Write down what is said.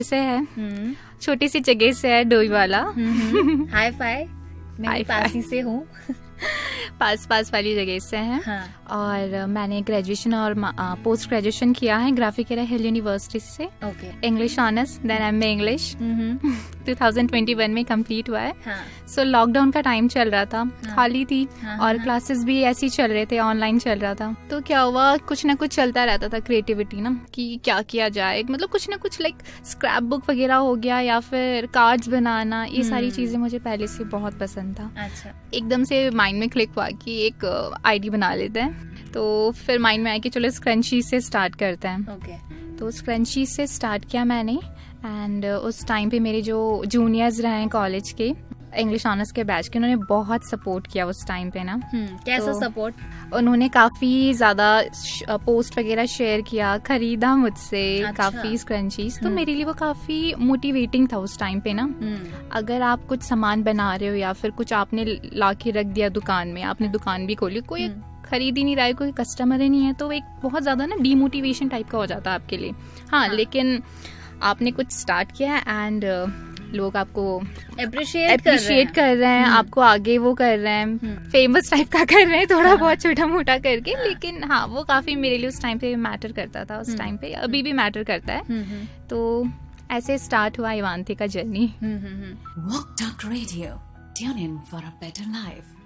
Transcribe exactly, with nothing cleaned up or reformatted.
से है, छोटी सी जगह से है, डोईवाला। हाई फाई, मैं पास ही से हूँ। पास पास वाली जगह से है। हाँ। और मैंने ग्रेजुएशन और पोस्ट ग्रेजुएशन किया है ग्राफिक हिल यूनिवर्सिटी से। Okay. English honours, then M A English two thousand twenty one में कंप्लीट हुआ है। हाँ। सो लॉकडाउन का टाइम चल रहा था। हाँ। खाली थी। हाँ। और हाँ। क्लासेस भी ऐसे ही चल रहे थे, ऑनलाइन चल रहा था। तो क्या हुआ, कुछ ना कुछ चलता रहता था, क्रिएटिविटी ना, कि क्या किया जाए, मतलब कुछ ना कुछ लाइक स्क्रैप बुक वगैरह हो गया या फिर कार्ड्स बनाना, ये सारी चीजें मुझे पहले से बहुत पसंद था। अच्छा। एकदम से माइंड में क्लिक हुआ कि एक आईडी बना लेते हैं। तो फिर माइंड में आया कि चलो स्क्रंची से स्टार्ट करते हैं। ओके। तो स्क्रंची से स्टार्ट किया मैंने। एंड उस टाइम पे मेरे जो जूनियर्स रहे हैं कॉलेज के, इंग्लिश ऑनर्स के बैच के, उन्होंने बहुत सपोर्ट किया उस टाइम पे ना। कैसा सपोर्ट? उन्होंने काफी ज्यादा पोस्ट वगैरह शेयर किया, खरीदा मुझसे। अच्छा। काफी स्क्रंचीज, तो मेरे लिए वो काफी मोटिवेटिंग था उस टाइम पे ना। अगर आप कुछ सामान बना रहे हो या फिर कुछ आपने ला के रख दिया दुकान में, आपने दुकान भी खोली, कोई खरीद ही नहीं रहा है, कोई कस्टमर ही नहीं है, तो एक बहुत ज्यादा ना डीमोटिवेशन टाइप का हो जाता है आपके लिए। हाँ, हाँ। लेकिन आपने कुछ स्टार्ट किया है एंड लोग आपको अप्रिशिएट अप्रिशिएट कर रहे हैं, आपको आगे वो कर रहे हैं, फेमस टाइप का कर रहे हैं, थोड़ा बहुत छोटा मोटा करके। लेकिन हाँ, वो काफी मेरे लिए उस टाइम पे मैटर करता था, उस टाइम पे, अभी भी मैटर करता है। तो ऐसे स्टार्ट हुआ इवांती का journey. Walk Talk Radio. Tune in for a better life.